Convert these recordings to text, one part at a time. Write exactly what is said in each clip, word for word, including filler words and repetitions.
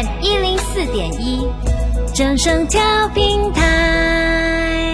M 一零四点一，正声调频台。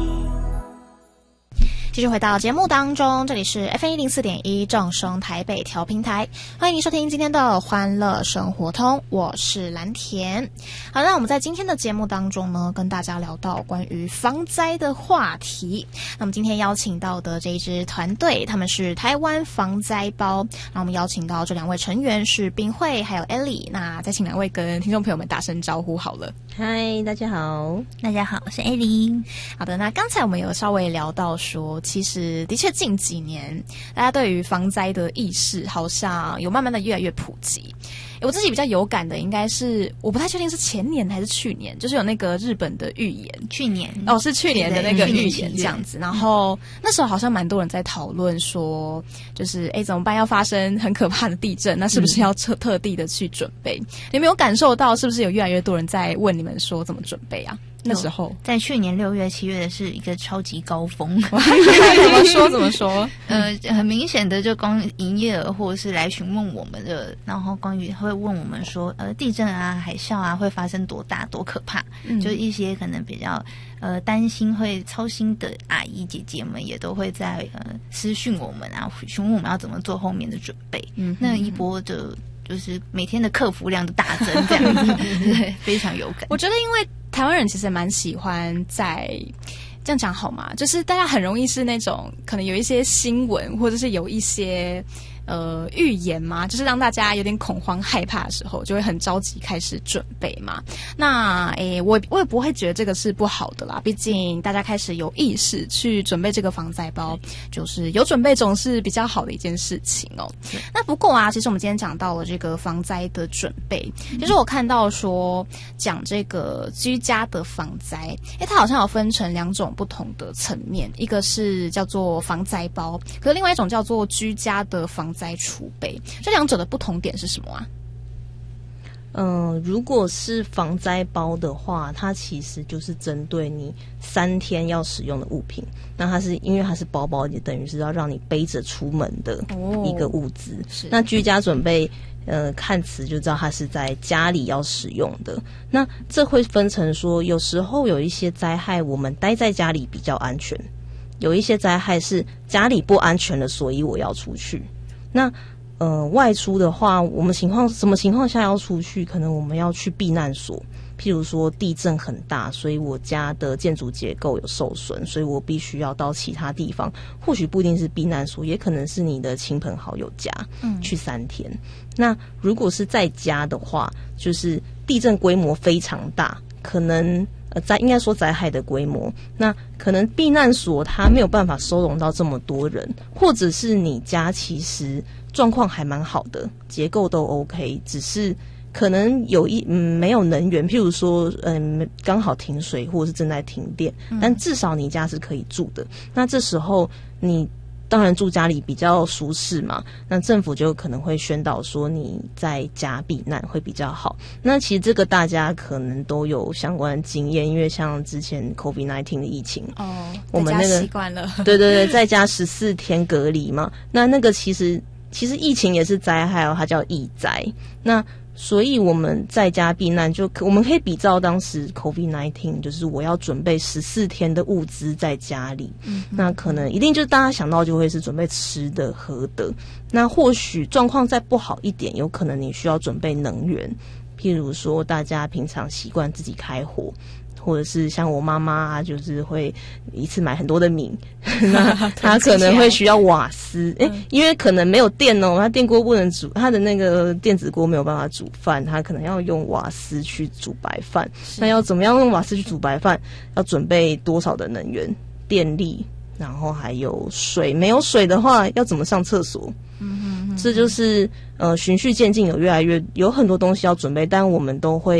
继续回到节目当中，这里是 F M 一零四点一正声台北调频台，欢迎您收听今天的欢乐生活通，我是蓝田。好，那我们在今天的节目当中呢，跟大家聊到关于防灾的话题。那么今天邀请到的这一支团队，他们是台湾防灾包。那我们邀请到这两位成员是冰慧还有 Ellie。那再请两位跟听众朋友们打声招呼好了。 嗨，大家好。 大家好，我是 Ellie。好的，那刚才我们有稍微聊到说，其实的确近几年大家对于防灾的意识好像有慢慢的越来越普及。我自己比较有感的应该是，我不太确定是前年还是去年，就是有那个日本的预言， 去年哦是去年的那个预言这样子，然后那时候好像蛮多人在讨论说，就是哎怎么办，要发生很可怕的地震，那是不是要特特地的去准备？你们有感受到是不是有越来越多人在问你们说怎么准备啊？那时候在去年六月、七月的是一个超级高峰。 怎么说？怎么说？ 呃，很明显的，就光营业额或者是来询问我们的，然后关于会问我们说，呃，地震啊、海啸啊会发生多大、多可怕，嗯、就一些可能比较呃担心、会操心的阿姨姐姐们，也都会在呃私讯我们啊，询问我们要怎么做后面的准备。嗯，那一波的。就是每天的客服量的大增，这样子，对，非常有感。 我觉得，因为台湾人其实蛮喜欢在这样讲好吗？就是大家很容易是那种可能有一些新闻，或者是有一些呃预言嘛，就是让大家有点恐慌害怕的时候，就会很着急开始准备嘛。那诶，我我也不会觉得这个是不好的啦，毕竟大家开始有意识去准备这个防灾包，就是有准备总是比较好的一件事情哦。那不过啊，其实我们今天讲到了这个防灾的准备，其实我看到说讲这个居家的防灾，诶，它好像有分成两种不同的层面，一个是叫做防灾包，可是另外一种叫做居家的防灾储备，这两者的不同点是什么啊？ 嗯、呃，如果是防灾包的话，它其实就是针对你三天要使用的物品。那它是因为它是包包，也等于是要让你背着出门的一个物资。哦、那居家准备，呃，看词就知道它是在家里要使用的。那这会分成说，有时候有一些灾害，我们待在家里比较安全；有一些灾害是家里不安全了，所以我要出去。那呃，外出的话，我们情况什么情况下要出去？可能我们要去避难所，譬如说地震很大，所以我家的建筑结构有受损，所以我必须要到其他地方。或许不一定是避难所，也可能是你的亲朋好友家，嗯，去三天。那如果是在家的话，就是地震规模非常大，可能呃灾应该说灾害的规模，那可能避难所它没有办法收容到这么多人，或者是你家其实状况还蛮好的，结构都 OK， 只是可能有一嗯没有能源，譬如说嗯刚好停水或者是正在停电，但至少你家是可以住的。那这时候你当然住家里比较舒适嘛，那政府就可能会宣导说你在家避难会比较好。那其实这个大家可能都有相关的经验，因为像之前 COVID 十九 的疫情哦， 我们那个习惯了， 对对对，在家十四天隔离嘛，那那个其实其实疫情也是灾害哦，它叫疫灾。那所以我们在家避难就可，我们可以比照当时 COVID 十九，就是我要准备十四天的物资在家里，嗯，那可能一定就是大家想到就会是准备吃的喝的。那或许状况再不好一点，有可能你需要准备能源，譬如说大家平常习惯自己开火，或者是像我妈妈，就是会一次买很多的米，那她可能会需要瓦斯，诶、欸，因为可能没有电哦，她电锅不能煮，她的那个电子锅没有办法煮饭，她可能要用瓦斯去煮白饭。那要怎么样用瓦斯去煮白饭？要准备多少的能源、电力，然后还有水。没有水的话，要怎么上厕所？嗯哼哼，这就是呃循序渐进，有越来越有很多东西要准备，但我们都会